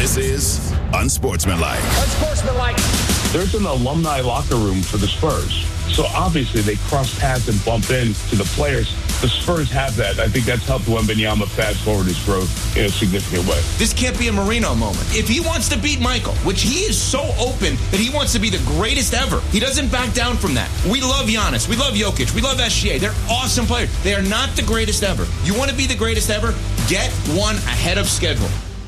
This is Unsportsmanlike. Unsportsmanlike. There's an alumni locker room for the Spurs. So obviously they cross paths and bump into the players. The Spurs have that. I think that's helped Wembanyama fast forward his growth in a significant way. This can't be a Marino moment. If he wants to beat Michael, which he is so open that he wants to be the greatest ever, he doesn't back down from that. We love Giannis. We love Jokic. We love SGA. They're awesome players. They are not the greatest ever. You want to be the greatest ever? Get one ahead of schedule.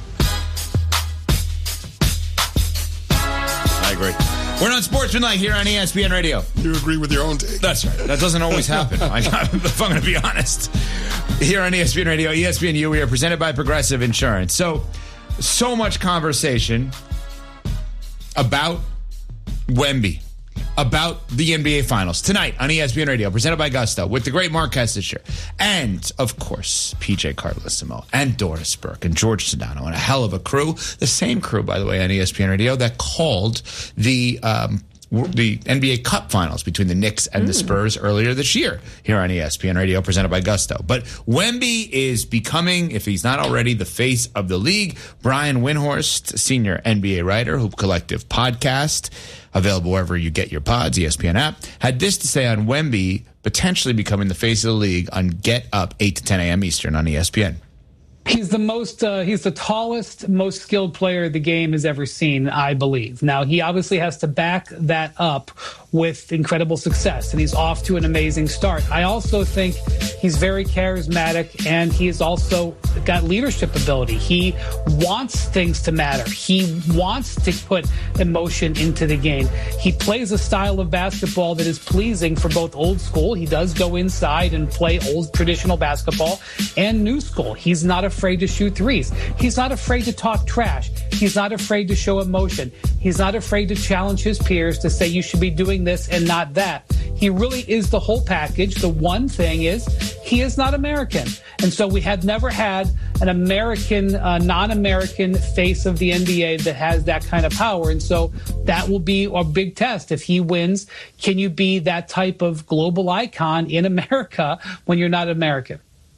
I agree. We're on Sportsmanlike here on ESPN Radio. You agree with your own take. That's right. That doesn't always happen. If I'm going to be honest. Here on ESPN Radio, ESPNU, we are presented by Progressive Insurance. So much conversation about Wemby, about the NBA Finals tonight on ESPN Radio, presented by Gusto, with the great Mark Kestisher, and, of course, PJ Carlissimo, and Doris Burke, and George Sedano, and a hell of a crew. The same crew, by the way, on ESPN Radio that called the NBA Cup Finals between the Knicks and the Spurs earlier this year here on ESPN Radio, presented by Gusto. But Wemby is becoming, if he's not already, the face of the league. Brian Windhorst, senior NBA writer, Hoop Collective podcast, available wherever you get your pods, ESPN app, had this to say on Wemby potentially becoming the face of the league on Get Up, 8 to 10 a.m. Eastern on ESPN. He's the tallest, most skilled player the game has ever seen, I believe. Now, he obviously has to back that up with incredible success, and he's off to an amazing start. I also think he's very charismatic, and he's also got leadership ability. He wants things to matter. He wants to put emotion into the game. He plays a style of basketball that is pleasing for both old school. He does go inside and play old traditional basketball, and new school. He's not afraid to shoot threes. He's not afraid to talk trash. He's not afraid to show emotion. He's not afraid to challenge his peers to say you should be doing this and not that. He really is the whole package. The one thing is he is not American. And so we have never had an American, non-American face of the NBA that has that kind of power. And so that will be a big test. If he wins, can you be that type of global icon in America when you're not American?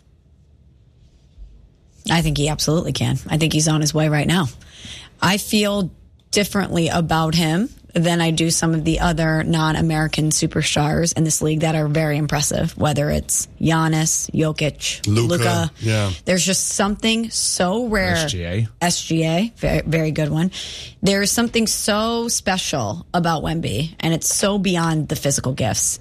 I think he absolutely can. I think he's on his way right now. I feel differently about him than I do some of the other non-American superstars in this league that are very impressive, whether it's Giannis, Jokic, Luka. Yeah. There's just something so rare. SGA, very, very good one. There's something so special about Wemby, and it's so beyond the physical gifts.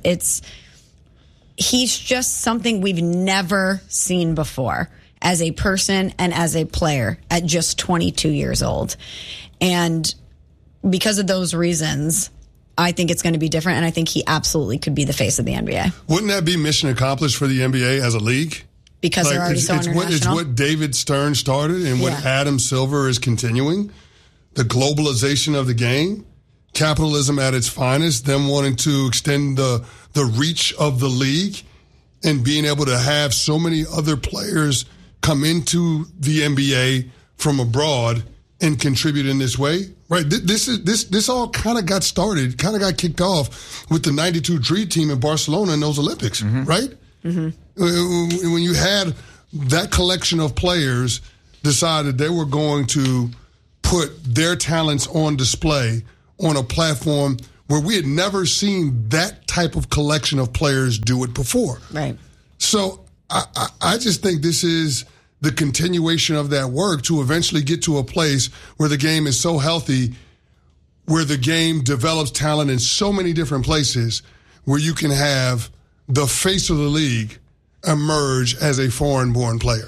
He's just something we've never seen before as a person and as a player at just 22 years old. And because of those reasons, I think it's going to be different, and I think he absolutely could be the face of the NBA. Wouldn't that be mission accomplished for the NBA as a league? Because they're already so international. It's what David Stern started and what Adam Silver is continuing. The globalization of the game, capitalism at its finest, them wanting to extend the reach of the league and being able to have so many other players come into the NBA from abroad and contribute in this way, right? This all kind of got started, kind of got kicked off with the '92 Dream Team in Barcelona in those Olympics, right? Mm-hmm. When you had that collection of players decided they were going to put their talents on display on a platform where we had never seen that type of collection of players do it before. Right. So I just think this is the continuation of that work to eventually get to a place where the game is so healthy, where the game develops talent in so many different places, where you can have the face of the league emerge as a foreign-born player.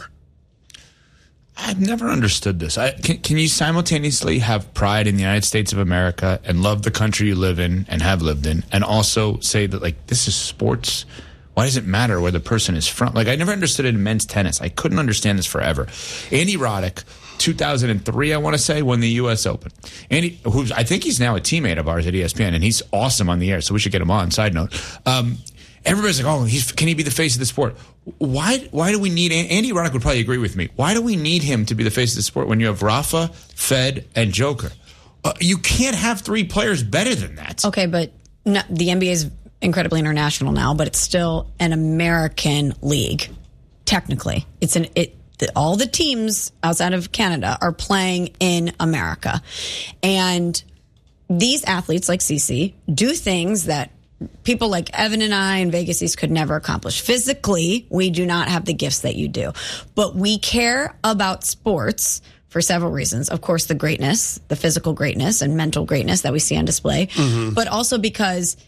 I've never understood this. Can you simultaneously have pride in the United States of America and love the country you live in and have lived in, and also say that, like, this is sports? Why does it matter where the person is from? Like, I never understood it in men's tennis. I couldn't understand this forever. Andy Roddick, 2003, I want to say, won the U.S. Open. Andy, I think he's now a teammate of ours at ESPN, and he's awesome on the air, so we should get him on. Side note. Everybody's like, oh, can he be the face of the sport? Why do we need... Andy Roddick would probably agree with me. Why do we need him to be the face of the sport when you have Rafa, Fed, and Joker? You can't have three players better than that. Okay, but the NBA is incredibly international now, but it's still an American league. Technically, all the teams outside of Canada are playing in America. And these athletes like Cece do things that people like Evan and I and Vegas East could never accomplish. Physically, we do not have the gifts that you do. But we care about sports for several reasons. Of course, the greatness, the physical greatness and mental greatness that we see on display, but also because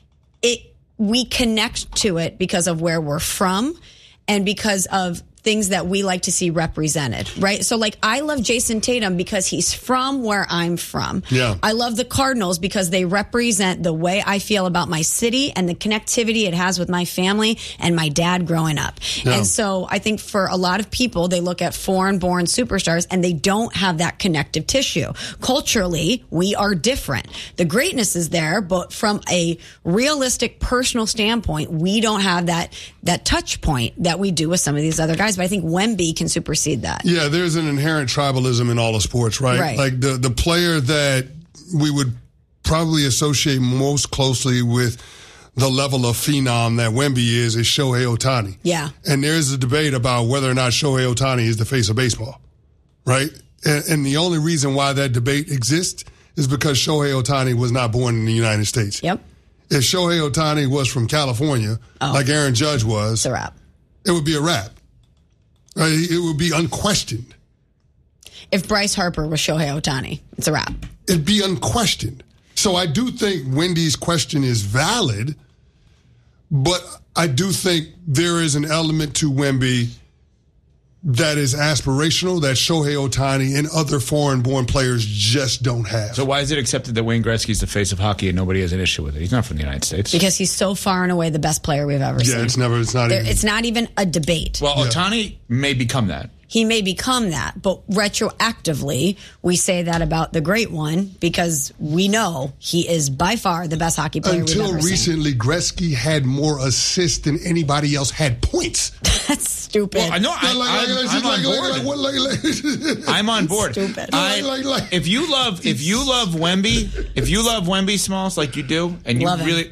we connect to it because of where we're from and because of things that we like to see represented, right? So like I love Jason Tatum because he's from where I'm from. Yeah. I love the Cardinals because they represent the way I feel about my city and the connectivity it has with my family and my dad growing up. Yeah. And so I think for a lot of people, they look at foreign-born superstars and they don't have that connective tissue. Culturally, we are different. The greatness is there, but from a realistic personal standpoint, we don't have that touch point that we do with some of these other guys. But I think Wemby can supersede that. Yeah, there's an inherent tribalism in all of sports, right? Right. Like the player that we would probably associate most closely with the level of phenom that Wemby is Shohei Ohtani. Yeah. And there's a debate about whether or not Shohei Ohtani is the face of baseball, right? And the only reason why that debate exists is because Shohei Ohtani was not born in the United States. Yep. If Shohei Ohtani was from California, like Aaron Judge was, It's a wrap. it would be a wrap. Right? It would be unquestioned. If Bryce Harper was Shohei Ohtani, it's a wrap. It'd be unquestioned. So I do think Wendy's question is valid, but I do think there is an element to Wemby that is aspirational that Shohei Ohtani and other foreign-born players just don't have. So why is it accepted that Wayne Gretzky's the face of hockey and nobody has an issue with it? He's not from the United States. Because he's so far and away the best player we've ever seen. It's not even a debate. Well, Ohtani may become that. He may become that, but retroactively, we say that about the great one because we know he is by far the best hockey player we've ever Until recently, Gretzky had more assists than anybody else had points. That's stupid. Well, I know. I'm on board. Stupid. If you love Wemby, Smalls, like you do, and you Love him. really.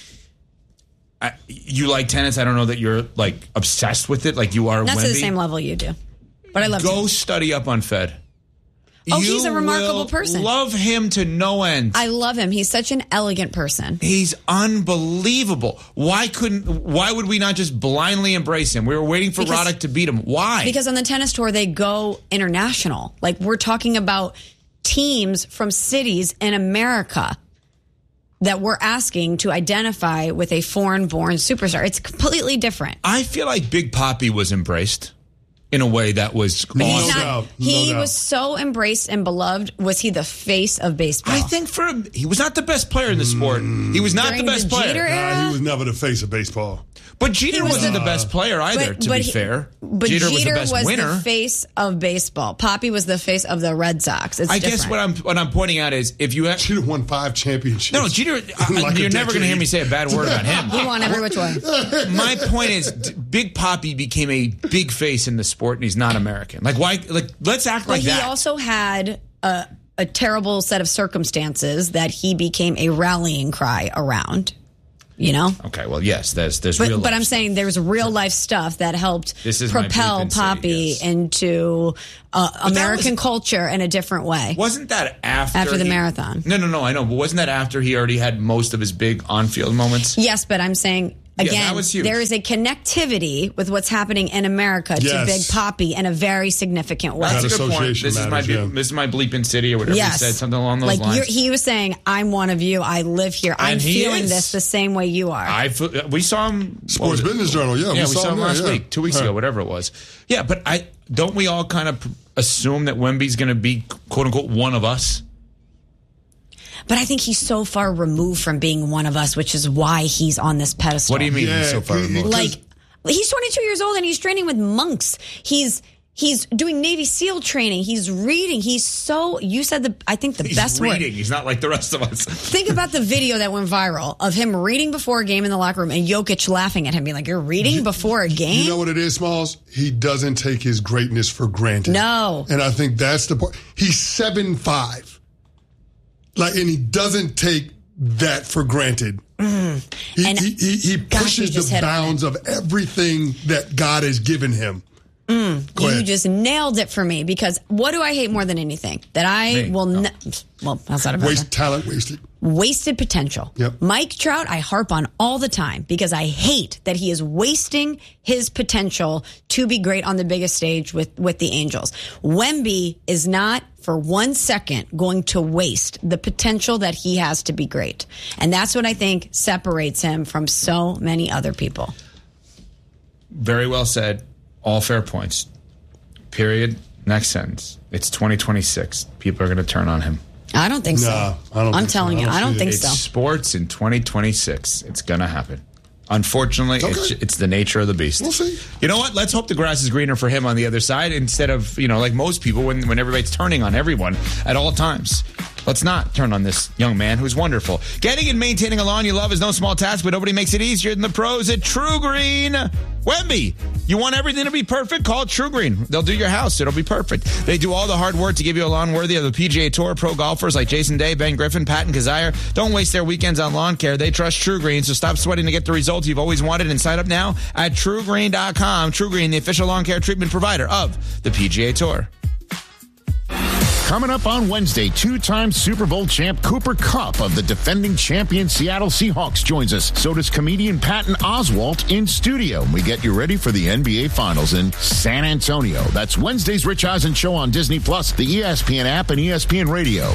You like tennis. I don't know that you're like obsessed with it, like you are. Not Wemby. to the same level you do, but I love. Go study up on Fed. Oh, he's a remarkable person. Love him to no end. I love him. He's such an elegant person. He's unbelievable. Why would we not just blindly embrace him? We were waiting for Roddick to beat him. Why? Because on the tennis tour, they go international. Like, we're talking about teams from cities in America that we're asking to identify with a foreign-born superstar. It's completely different. I feel like Big Papi was embraced in a way that was awesome. He was so embraced and beloved. Was he the face of baseball? I think for him, he was not the best player in the sport. He was not During the best the player. Jeter era? He was never the face of baseball. But Jeter wasn't the best player either, to be fair. But Jeter was the best winner. The face of baseball. Papi was the face of the Red Sox. It's guess what I'm pointing out is if you have Jeter won 5 championships. No, Jeter. You're never going to hear me say a bad word about him. He won every which way. My point is, Big Papi became a big face in the sport, and he's not American. Like why? Like let's act like that. He also had a terrible set of circumstances that he became a rallying cry around. You know? Okay, well, yes, there's real life. But I'm saying there's real life stuff that helped propel Papi into American culture in a different way. Wasn't that after the marathon? No, I know. But wasn't that after he already had most of his big on-field moments? Yes, but I'm saying, again, that was huge. There is a connectivity with what's happening in America to Big Papi in a very significant way. That's a good point. This is my bleeping city or whatever he said, something along those lines. He was saying, I'm one of you. I live here. I'm feeling this the same way you are. We saw him. Sports Business Journal, we saw him last week, 2 weeks ago, whatever it was. Yeah, but don't we all kind of assume that Wemby's going to be, quote unquote, one of us? But I think he's so far removed from being one of us, which is why he's on this pedestal. What do you mean he's so far removed? Like, he's 22 years old and he's training with monks. He's doing Navy SEAL training. He's reading. You said I think the best word. He's not like the rest of us. Think about the video that went viral of him reading before a game in the locker room and Jokic laughing at him, being like, "You're reading before a game?" You know what it is, Smalls? He doesn't take his greatness for granted. No. And I think that's the part. He's 7'5". And he doesn't take that for granted. He pushes the bounds of everything that God has given him. You just nailed it for me, because what do I hate more than anything? That I will well, how's that about talent wasted. Wasted potential. Yep. Mike Trout, I harp on all the time because I hate that he is wasting his potential to be great on the biggest stage with the Angels. Wemby is not for 1 second going to waste the potential that he has to be great. And that's what I think separates him from so many other people. Very well said. All fair points. Period. Next sentence. It's 2026. People are going to turn on him. I don't think so. I'm telling you, I don't think so. It's sports in 2026. It's going to happen. Unfortunately, it's the nature of the beast. We'll see. You know what? Let's hope the grass is greener for him on the other side instead of, like most people when everybody's turning on everyone at all times. Let's not turn on this young man who's wonderful. Getting and maintaining a lawn you love is no small task, but nobody makes it easier than the pros at True Green. Wemby, you want everything to be perfect? Call True Green. They'll do your house. It'll be perfect. They do all the hard work to give you a lawn worthy of the PGA Tour. Pro golfers like Jason Day, Ben Griffin, Patton Kazire don't waste their weekends on lawn care. They trust True Green, so stop sweating to get the results you've always wanted and sign up now at TrueGreen.com. True Green, the official lawn care treatment provider of the PGA Tour. Coming up on Wednesday, two-time Super Bowl champ Cooper Kupp of the defending champion Seattle Seahawks joins us. So does comedian Patton Oswalt in studio. We get you ready for the NBA Finals in San Antonio. That's Wednesday's Rich Eisen Show on Disney+, the ESPN app, and ESPN Radio.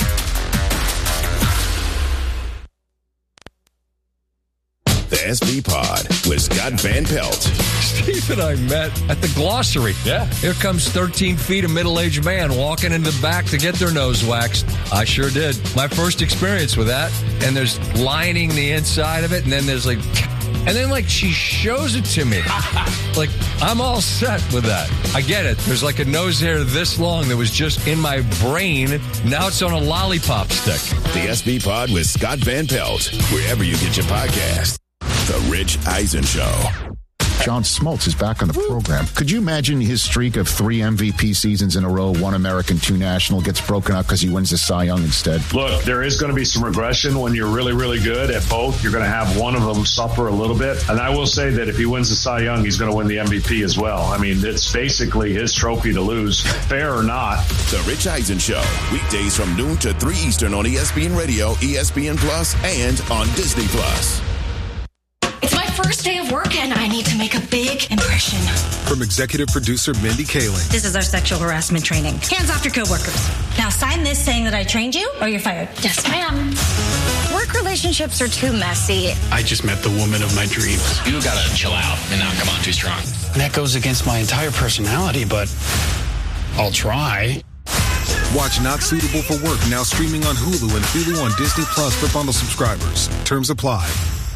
The SV Pod with Scott Van Pelt. Steve and I met at the Glossary. Yeah. Here comes 13 feet of middle-aged man walking into the back to get their nose waxed. I sure did. My first experience with that. And there's lining the inside of it. And then there's she shows it to me. Like, I'm all set with that. I get it. There's like a nose hair this long that was just in my brain. Now it's on a lollipop stick. The SV Pod with Scott Van Pelt, wherever you get your podcast. The Rich Eisen Show. John Smoltz is back on the program. Could you imagine his streak of 3 MVP seasons in a row, 1 American, 2 National, gets broken up because he wins the Cy Young instead? Look, there is going to be some regression when you're really, really good at both. You're going to have one of them suffer a little bit. And I will say that if he wins the Cy Young, he's going to win the MVP as well. I mean, it's basically his trophy to lose, fair or not. The Rich Eisen Show, weekdays from noon to 3 Eastern on ESPN Radio, ESPN Plus, and on Disney Plus. It's my first day of work, and I need to make a big impression. From executive producer Mindy Kaling. This is our sexual harassment training. Hands off your coworkers. Now sign this saying that I trained you, or you're fired. Yes, ma'am. Work relationships are too messy. I just met the woman of my dreams. You gotta chill out and not come on too strong. And that goes against my entire personality, but I'll try. Watch Not Suitable for Work now streaming on Hulu and Hulu on Disney Plus for bundle subscribers. Terms apply.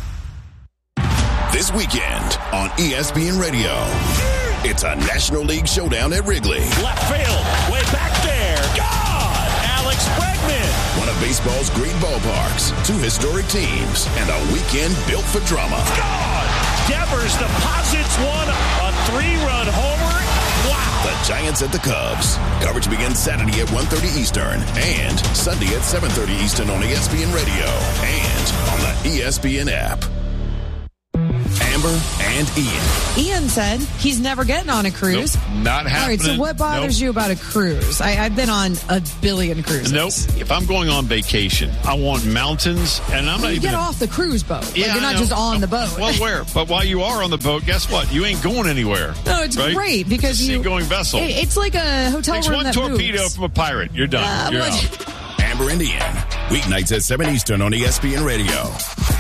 This weekend on ESPN Radio, it's a National League showdown at Wrigley. Left field, way back there. God! Alex Bregman. One of baseball's great ballparks, 2 historic teams, and a weekend built for drama. God! Devers deposits one, a 3-run homer. Wow! The Giants at the Cubs. Coverage begins Saturday at 1:30 Eastern and Sunday at 7:30 Eastern on ESPN Radio and on the ESPN app. Amber and Ian. Ian said he's never getting on a cruise. Nope, not happening. All right, so what bothers you about a cruise? I've been on a billion cruises. Nope. If I'm going on vacation, I want mountains, and I'm not even... get off the cruise boat. Yeah, you're not just on the boat. Well, where? But while you are on the boat, guess what? You ain't going anywhere. No, it's right? great because it's a seagoing vessel. It's like a hotel Takes room one that torpedo moves. from a pirate. You're done. You're out. Amber and Ian. Weeknights at 7 Eastern on ESPN Radio.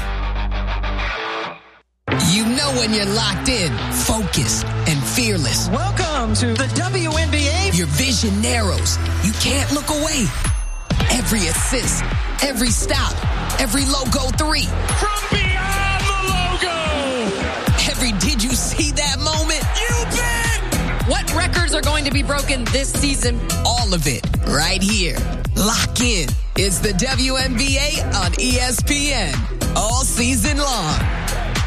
You know when you're locked in, focused, and fearless. Welcome to the WNBA. Your vision narrows. You can't look away. Every assist, every stop, every logo 3. From beyond the logo. Every did you see that moment? You bet. What records are going to be broken this season? All of it right here. Lock in. It's the WNBA on ESPN all season long.